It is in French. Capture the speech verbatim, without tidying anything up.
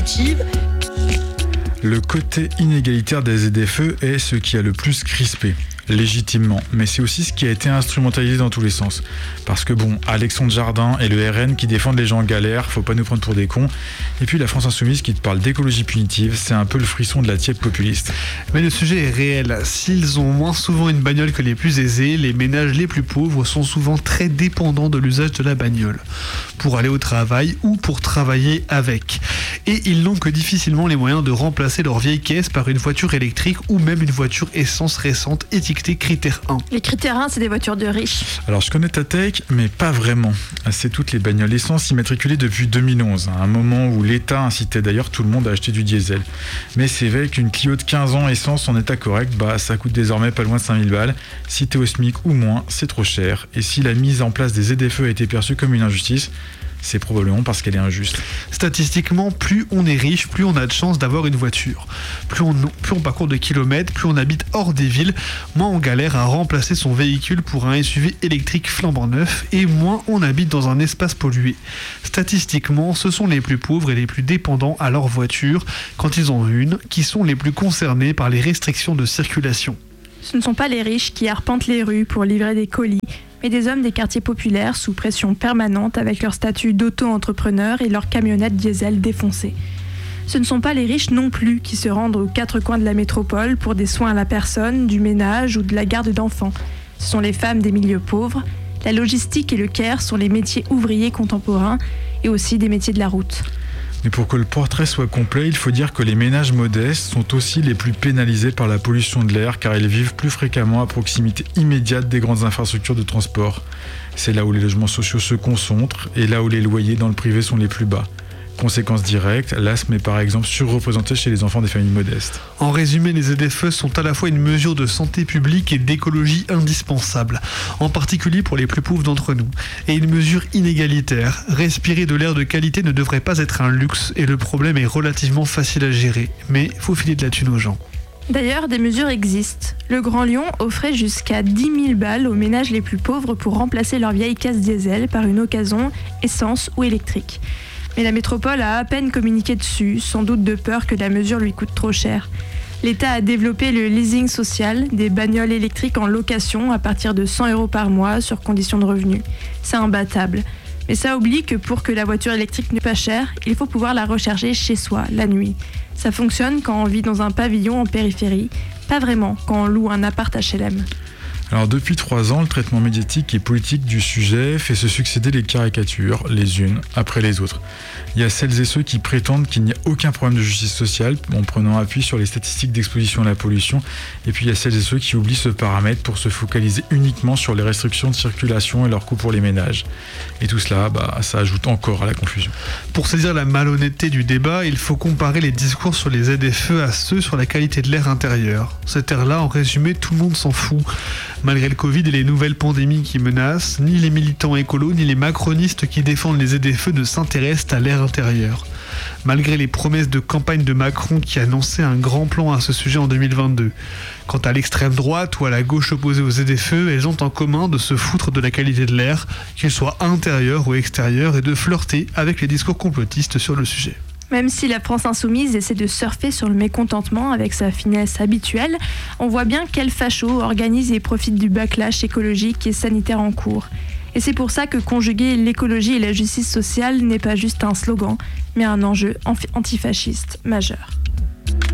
positive. Le côté inégalitaire des Z F E est ce qui a le plus crispé, légitimement, mais c'est aussi ce qui a été instrumentalisé dans tous les sens. Parce que bon, Alexandre Jardin et le R N qui défendent les gens en galère, faut pas nous prendre pour des cons, et puis la France Insoumise qui te parle d'écologie punitive, c'est un peu le frisson de la tiède populiste. Mais le sujet est réel. S'ils ont moins souvent une bagnole que les plus aisés, les ménages les plus pauvres sont souvent très dépendants de l'usage de la bagnole, pour aller au travail ou pour travailler avec. Et ils n'ont que difficilement les moyens de remplacer leur vieille caisse par une voiture électrique ou même une voiture essence récente étiquetée critère un. Les critères un, c'est des voitures de riches. Alors je connais ta tech, mais pas vraiment. C'est toutes les bagnoles essence immatriculées depuis deux mille onze, un moment où l'État incitait d'ailleurs tout le monde à acheter du diesel. Mais c'est vrai qu'une Clio de quinze ans essence en état correct, bah ça coûte désormais pas loin de cinq mille balles. Si t'es au SMIC ou moins, c'est trop cher. Et si la mise en place des Z F E a été perçue comme une injustice, c'est probablement parce qu'elle est injuste. Statistiquement, plus on est riche, plus on a de chances d'avoir une voiture. Plus on, plus on parcourt de kilomètres, plus on habite hors des villes, moins on galère à remplacer son véhicule pour un S U V électrique flambant neuf et moins on habite dans un espace pollué. Statistiquement, ce sont les plus pauvres et les plus dépendants à leur voiture, quand ils en ont une, qui sont les plus concernés par les restrictions de circulation. Ce ne sont pas les riches qui arpentent les rues pour livrer des colis, mais des hommes des quartiers populaires sous pression permanente avec leur statut d'auto-entrepreneur et leur camionnette diesel défoncée. Ce ne sont pas les riches non plus qui se rendent aux quatre coins de la métropole pour des soins à la personne, du ménage ou de la garde d'enfants. Ce sont les femmes des milieux pauvres. La logistique et le care sont les métiers ouvriers contemporains et aussi des métiers de la route. Mais pour que le portrait soit complet, il faut dire que les ménages modestes sont aussi les plus pénalisés par la pollution de l'air car ils vivent plus fréquemment à proximité immédiate des grandes infrastructures de transport. C'est là où les logements sociaux se concentrent et là où les loyers dans le privé sont les plus bas. Conséquence directe, l'asthme est par exemple surreprésenté chez les enfants des familles modestes. En résumé, les Z F E sont à la fois une mesure de santé publique et d'écologie indispensable, en particulier pour les plus pauvres d'entre nous, et une mesure inégalitaire. Respirer de l'air de qualité ne devrait pas être un luxe et le problème est relativement facile à gérer, mais faut filer de la thune aux gens. D'ailleurs, des mesures existent. Le Grand Lyon offrait jusqu'à dix mille balles aux ménages les plus pauvres pour remplacer leur vieille caisse diesel par une occasion essence ou électrique. Mais la métropole a à peine communiqué dessus, sans doute de peur que la mesure lui coûte trop cher. L'État a développé le leasing social, des bagnoles électriques en location à partir de cent euros par mois sur condition de revenu. C'est imbattable. Mais ça oublie que pour que la voiture électrique n'est pas chère, il faut pouvoir la recharger chez soi, la nuit. Ça fonctionne quand on vit dans un pavillon en périphérie, pas vraiment quand on loue un appart H L M. Alors depuis trois ans, le traitement médiatique et politique du sujet fait se succéder les caricatures, les unes après les autres. Il y a celles et ceux qui prétendent qu'il n'y a aucun problème de justice sociale en prenant appui sur les statistiques d'exposition à la pollution, et puis il y a celles et ceux qui oublient ce paramètre pour se focaliser uniquement sur les restrictions de circulation et leurs coûts pour les ménages. Et tout cela, bah, ça ajoute encore à la confusion. Pour saisir la malhonnêteté du débat, il faut comparer les discours sur les Z F E à ceux sur la qualité de l'air intérieur. Cet air-là, en résumé, tout le monde s'en fout. Malgré le Covid et les nouvelles pandémies qui menacent, ni les militants écolos ni les macronistes qui défendent les Z F E ne s'intéressent à l'air intérieur. Malgré les promesses de campagne de Macron qui annonçait un grand plan à ce sujet en deux mille vingt-deux. Quant à l'extrême droite ou à la gauche opposée aux Z F E, elles ont en commun de se foutre de la qualité de l'air, qu'il soit intérieur ou extérieur, et de flirter avec les discours complotistes sur le sujet. Même si la France Insoumise essaie de surfer sur le mécontentement avec sa finesse habituelle, on voit bien quel facho organise et profite du backlash écologique et sanitaire en cours. Et c'est pour ça que conjuguer l'écologie et la justice sociale n'est pas juste un slogan, mais un enjeu antifasciste majeur.